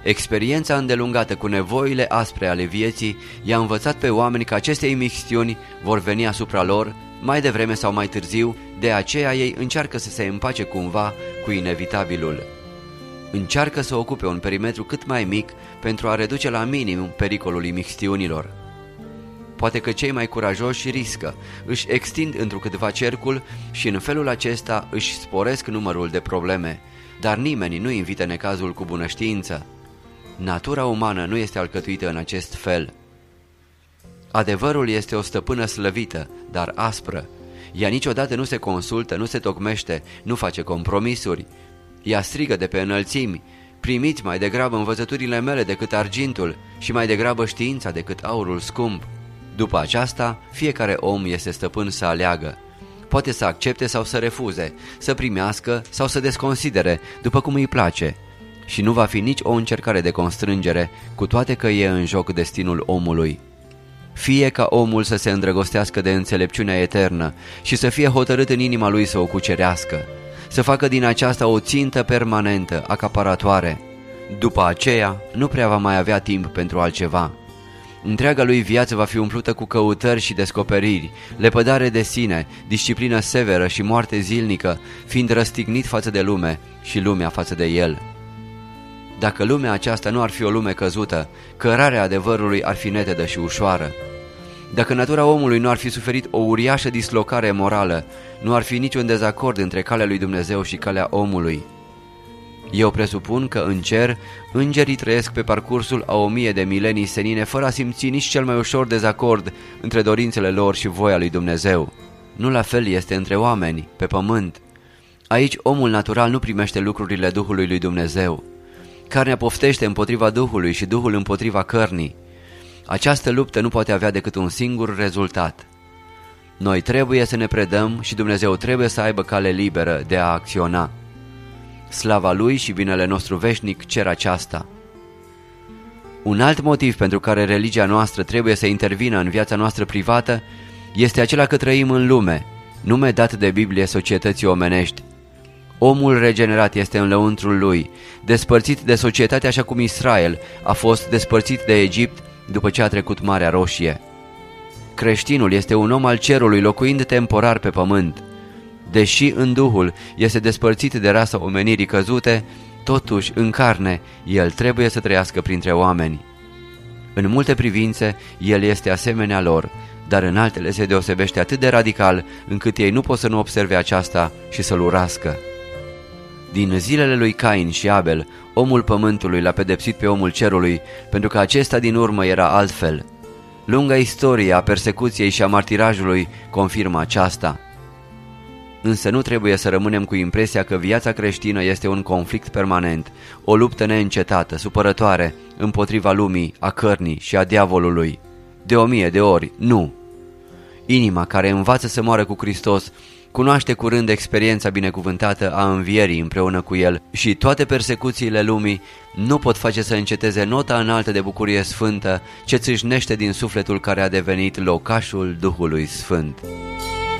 Experiența îndelungată cu nevoile aspre ale vieții i-a învățat pe oameni că aceste imixtiuni vor veni asupra lor, mai devreme sau mai târziu, de aceea ei încearcă să se împace cumva cu inevitabilul. Încearcă să ocupe un perimetru cât mai mic pentru a reduce la minim pericolul imixtiunilor. Poate că cei mai curajoși riscă, își extind întrucâtva cercul și în felul acesta își sporesc numărul de probleme, dar nimeni nu invită necazul cu bunăștiință. Natura umană nu este alcătuită în acest fel. Adevărul este o stăpână slăvită, dar aspră. Ea niciodată nu se consultă, nu se tocmește, nu face compromisuri. Ea strigă de pe înălțimi: primiți mai degrabă învățăturile mele decât argintul și mai degrabă știința decât aurul scump. După aceasta, fiecare om este stăpân să aleagă. Poate să accepte sau să refuze, să primească sau să desconsidere, după cum îi place. Și nu va fi nici o încercare de constrângere, cu toate că e în joc destinul omului. Fie ca omul să se îndrăgostească de înțelepciunea eternă și să fie hotărât în inima lui să o cucerească, să facă din aceasta o țintă permanentă, acaparatoare. După aceea, nu prea va mai avea timp pentru altceva. Întreaga lui viață va fi umplută cu căutări și descoperiri, lepădare de sine, disciplină severă și moarte zilnică, fiind răstignit față de lume și lumea față de el. Dacă lumea aceasta nu ar fi o lume căzută, cărarea adevărului ar fi netedă și ușoară. Dacă natura omului nu ar fi suferit o uriașă dislocare morală, nu ar fi niciun dezacord între calea lui Dumnezeu și calea omului. Eu presupun că în cer, îngerii trăiesc pe parcursul a 1000 de milenii senine fără a simți nici cel mai ușor dezacord între dorințele lor și voia lui Dumnezeu. Nu la fel este între oameni, pe pământ. Aici omul natural nu primește lucrurile Duhului lui Dumnezeu. Carnea poftește împotriva Duhului și Duhul împotriva cărnii. Această luptă nu poate avea decât un singur rezultat. Noi trebuie să ne predăm și Dumnezeu trebuie să aibă cale liberă de a acționa. Slava Lui și binele nostru veșnic cer aceasta. Un alt motiv pentru care religia noastră trebuie să intervină în viața noastră privată este acela că trăim în lume, nume dat de Biblie societății omenești. Omul regenerat este în lăuntrul lui, despărțit de societate așa cum Israel a fost despărțit de Egipt după ce a trecut Marea Roșie. Creștinul este un om al cerului locuind temporar pe pământ. Deși în Duhul este despărțit de rasa omenirii căzute, totuși în carne el trebuie să trăiască printre oameni. În multe privințe el este asemenea lor, dar în altele se deosebește atât de radical încât ei nu pot să nu observe aceasta și să-l urască. Din zilele lui Cain și Abel, omul pământului l-a pedepsit pe omul cerului, pentru că acesta din urmă era altfel. Lunga istorie a persecuției și a martirajului confirmă aceasta. Însă nu trebuie să rămânem cu impresia că viața creștină este un conflict permanent, o luptă neîncetată, supărătoare, împotriva lumii, a cărnii și a diavolului. De 1000 de ori, nu. Inima care învață să moară cu Hristos cunoaște curând experiența binecuvântată a învierii împreună cu El și toate persecuțiile lumii nu pot face să înceteze nota înaltă de bucurie sfântă ce țâșnește din sufletul care a devenit locașul Duhului Sfânt.